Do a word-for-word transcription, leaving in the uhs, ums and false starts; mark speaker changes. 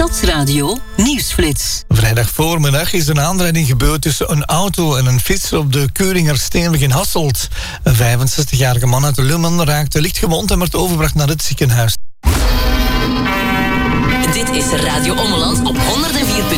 Speaker 1: Stadsradio Nieuwsflits.
Speaker 2: Vrijdag voormiddag is een aanrijding gebeurd tussen een auto en een fietser op de Keuringersteenweg in Hasselt. Een vijfenzestigjarige man uit de Lummen raakte licht gewond en werd overgebracht naar het ziekenhuis.
Speaker 1: Dit is Radio Ommeland op honderd vier.